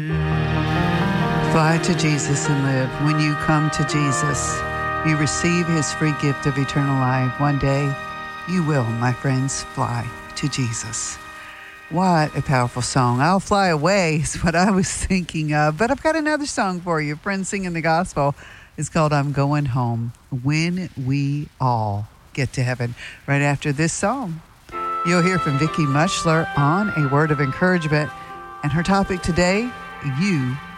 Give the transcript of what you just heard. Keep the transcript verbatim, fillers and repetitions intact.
Fly to Jesus and live. When you come to Jesus, you receive his free gift of eternal life. One day, you will, my friends, fly to Jesus. What a powerful song. I'll Fly Away is what I was thinking of. But I've got another song for you. Friends singing the gospel. It's called I'm Going Home. When we all get to heaven. Right after this song, you'll hear from Vicki Mushler on A Word of Encouragement. And her topic today, you